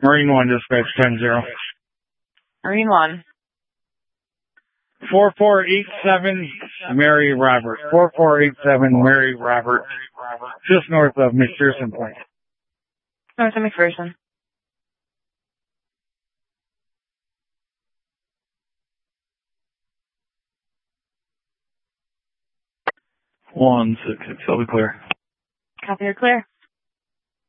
Marine 1, dispatch 10-0. Marine 1. 4487 Mary Robert. 4487 Mary Robert. Just north of McPherson Point. North of McPherson. One 6, I'll be clear. Copy, you're clear.